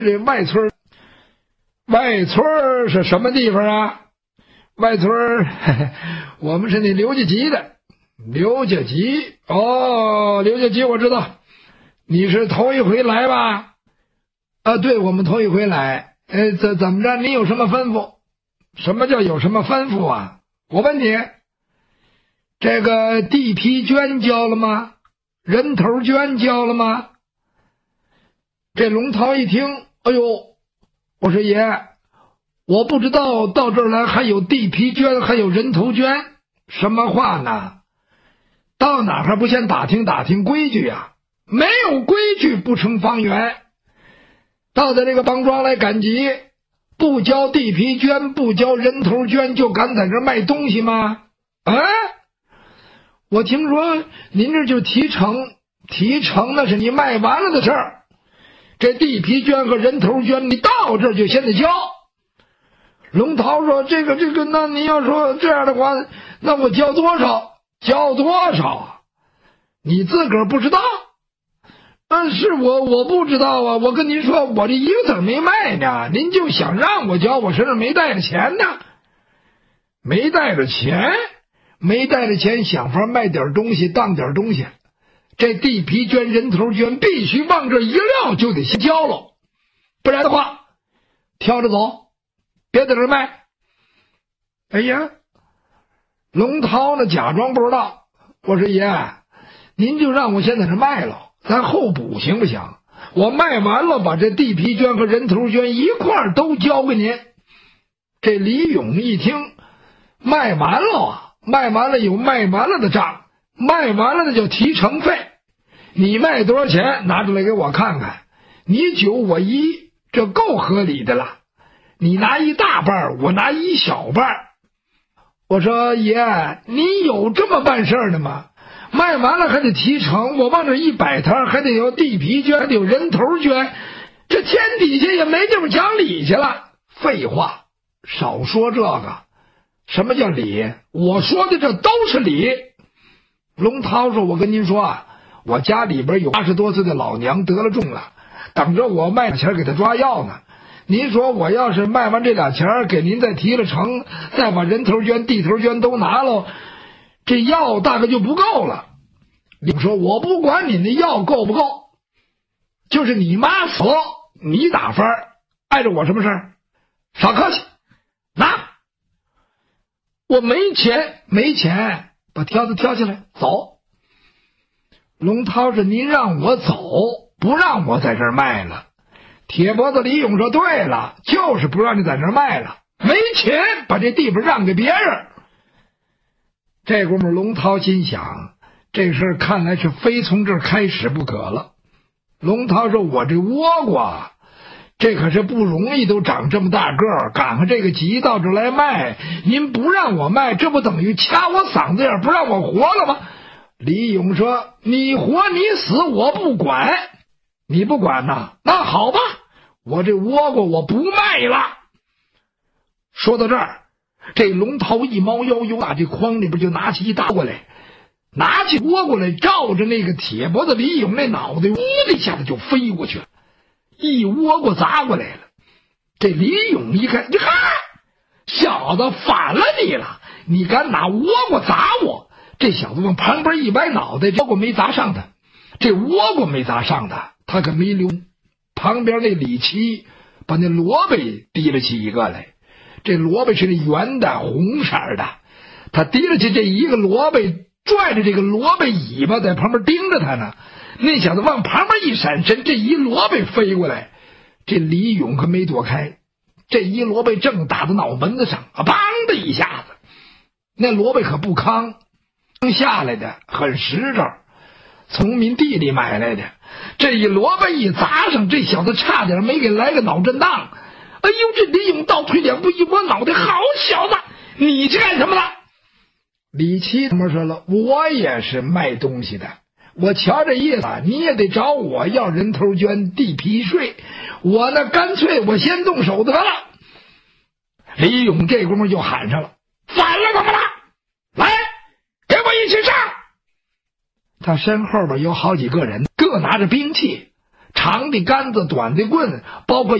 这外村，外村是什么地方啊？外村，我们是那刘家集的。刘家集，哦，刘家集我知道，你是头一回来吧？啊，对，我们头一回来。怎么着？你有什么吩咐？什么叫有什么吩咐啊？我问你，这个地皮捐交了吗？人头捐交了吗？这龙涛一听，哎呦，我说爷，我不知道到这儿来还有地皮捐，还有人头捐，什么话呢？到哪还不先打听打听规矩呀？没有规矩不成方圆。到的这个帮庄来赶集，不交地皮捐，不交人头捐，就敢在这卖东西吗？啊！我听说您这就提成，提成那是你卖完了的事儿。这地皮捐和人头捐，你到这儿就先得交。龙涛说：“这个，那你要说这样的话，那我交多少？交多少？你自个儿不知道？是我不知道啊！我跟您说，我这一个子没卖呢，您就想让我交，我身上没带着钱呢，没带着钱，想法卖点东西当点东西。这地皮捐、人头捐，必须往这一撂就得先交了，不然的话，挑着走，别在这卖。”哎呀，龙涛呢假装不知道，我说爷，您就让我先在这卖了，咱后补行不行？我卖完了，把这地皮捐和人头捐一块儿都交给您。这李勇一听，卖完了啊，卖完了有卖完了的账，卖完了的叫提成费。你卖多少钱，拿出来给我看看。你9我1，这够合理的了。你拿一大半，我拿一小半。我说爷，你有这么办事的吗？卖完了还得提成，我往这一摆摊，还得有地皮捐，还得有人头捐，这天底下也没地方讲理去了。废话，少说这个。什么叫理？我说的这都是理。龙涛说：“我跟您说啊，我家里边有80多岁的老娘得了重了，等着我卖钱给他抓药呢。您说我要是卖完这俩钱给您再提了成，再把人头捐、地头捐都拿了，这药大概就不够了。”你说我不管你那药够不够，就是你妈死了，你打分，碍着我什么事儿？少客气，拿。我没钱，把挑子挑起来，走。龙涛说：“您让我走，不让我在这儿卖了。”铁脖子李勇说：“对了，就是不让你在这儿卖了，没钱把这地方让给别人。”这功夫龙涛心想，这事看来是非从这儿开始不可了。龙涛说：“我这倭瓜这可是不容易，都长这么大个儿，赶上这个集到这儿来卖，您不让我卖，这不等于掐我嗓子眼不让我活了吗？”李勇说：“你活你死我不管。”你不管呐？那好吧，我这倭瓜我不卖了。说到这儿，这龙涛一猫腰，打这筐里边就拿起一大倭瓜来，拿起倭瓜来，照着那个铁脖子李勇那脑袋，呜的一下子就飞过去了，一倭瓜砸过来了。这李勇一看，哈，小子反了你了，你敢拿倭瓜砸我？这小子往旁边一歪脑袋，倭瓜没砸上他，这倭瓜没砸上他，他可没留。旁边那李七把那萝卜提了起一个来，这萝卜是那圆的红色的，他提了起这一个萝卜，拽着这个萝卜尾巴在旁边盯着他呢。那小子往旁边一闪身，这一萝卜飞过来，这李勇可没躲开，这一萝卜正打到脑门子上，砰的一下子，那萝卜可不糠下来的，很实诚，从民地里买来的。这一萝卜一砸上，这小子差点没给来个脑震荡。哎呦，这李勇倒退2步一摸脑袋，好小子，你是干什么的？李七他们说了，我也是卖东西的，我瞧这意思，你也得找我要人头捐、地皮税，我呢干脆我先动手得了。李勇这功夫就喊上了，反了怎么了？来，给我一起上！他身后边有好几个人，各拿着兵器， 长的杆子、短的棍，包括